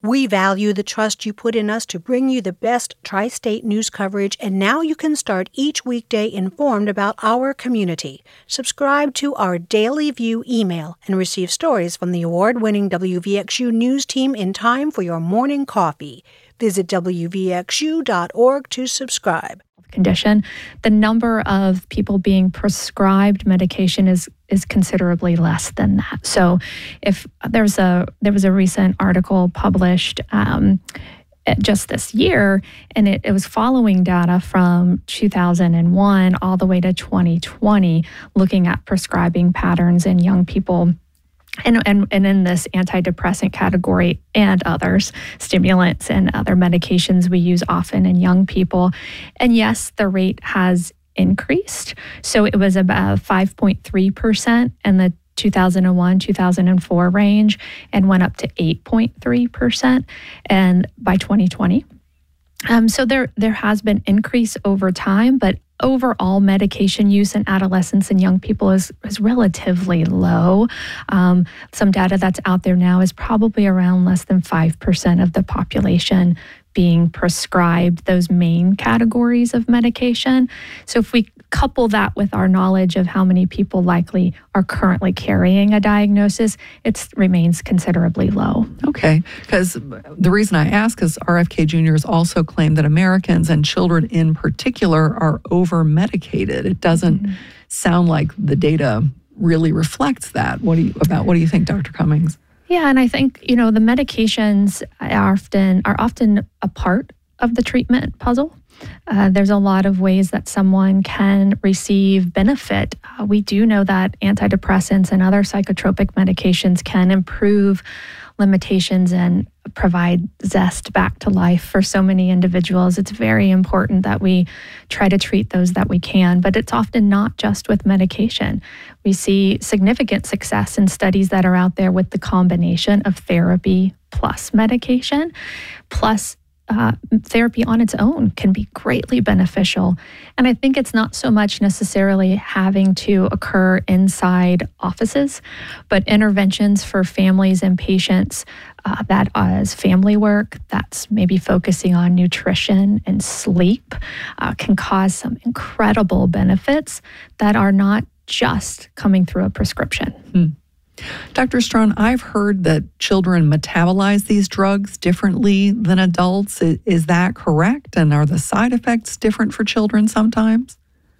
We value the trust you put in us to bring you the best tri-state news coverage, and now you can start each weekday informed about our community. Subscribe to our Daily View email and receive stories from the award-winning WVXU news team in time for your morning coffee. Visit WVXU.org to subscribe. Condition, the number of people being prescribed medication is considerably less than that. So if there was a recent article published just this year, and it was following data from 2001 all the way to 2020, looking at prescribing patterns in young people. And in this antidepressant category and others, stimulants and other medications we use often in young people. And yes, the rate has increased. So it was about 5.3% in the 2001-2004 range and went up to 8.3% and by 2020. So there has been increase over time, but overall medication use in adolescents and young people is relatively low. Some data that's out there now is probably around less than 5% of the population being prescribed those main categories of medication. So if we couple that with our knowledge of how many people likely are currently carrying a diagnosis, it remains considerably low. Okay, because the reason I ask is RFK Jr.'s also claimed that Americans and children in particular are over-medicated. It doesn't sound like the data really reflects that. What do you think, Dr. Cummings? Yeah, and I think, the medications are often a part of the treatment puzzle. There's a lot of ways that someone can receive benefit. We do know that antidepressants and other psychotropic medications can improve limitations and provide zest back to life for so many individuals. It's very important that we try to treat those that we can, but it's often not just with medication. We see significant success in studies that are out there with the combination of therapy plus medication, plus therapy on its own can be greatly beneficial. And I think it's not so much necessarily having to occur inside offices, but interventions for families and patients that is family work, that's maybe focusing on nutrition and sleep, can cause some incredible benefits that are not just coming through a prescription. Dr. Strawn, I've heard that children metabolize these drugs differently than adults. Is that correct? And are the side effects different for children sometimes?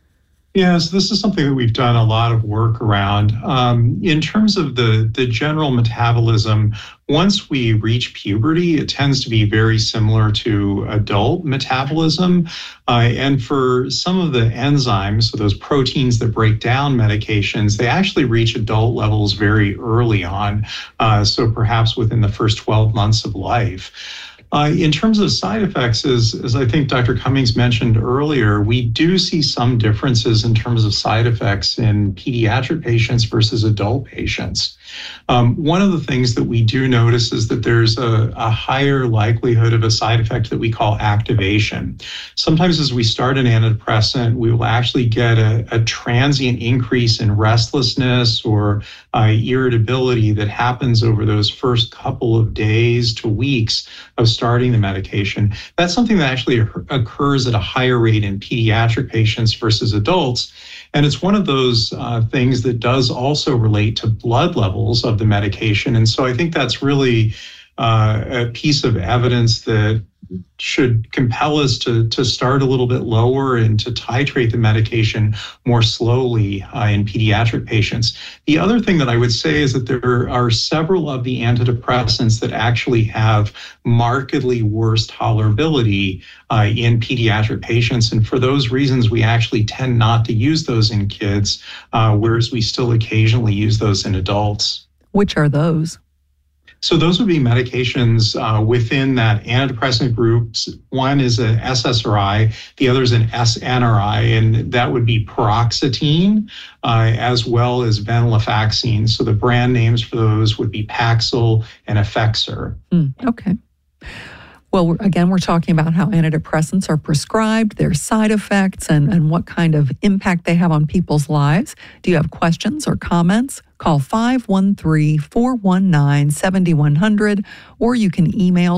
Yes, this is something that we've done a lot of work around. In terms of the general metabolism, once we reach puberty, it tends to be very similar to adult metabolism. And for some of the enzymes, so those proteins that break down medications, they actually reach adult levels very early on, so perhaps within the first 12 months of life. In terms of side effects, as I think Dr. Cummings mentioned earlier, we do see some differences in terms of side effects in pediatric patients versus adult patients. One of the things that we do notice is that there's a higher likelihood of a side effect that we call activation. Sometimes as we start an antidepressant, we will actually get a transient increase in restlessness or irritability that happens over those first couple of days to weeks of starting the medication. That's something that actually occurs at a higher rate in pediatric patients versus adults. And it's one of those things that does also relate to blood levels of the medication. And so I think that's really a piece of evidence that should compel us to start a little bit lower and to titrate the medication more slowly in pediatric patients. The other thing that I would say is that there are several of the antidepressants that actually have markedly worse tolerability in pediatric patients. And for those reasons, we actually tend not to use those in kids, whereas we still occasionally use those in adults. Which are those? So those would be medications within that antidepressant groups. One is an SSRI, the other is an SNRI, and that would be paroxetine as well as venlafaxine. So the brand names for those would be Paxil and Effexor. Okay. Well, again, we're talking about how antidepressants are prescribed, their side effects, and what kind of impact they have on people's lives. Do you have questions or comments? Call 513-419-7100, or you can email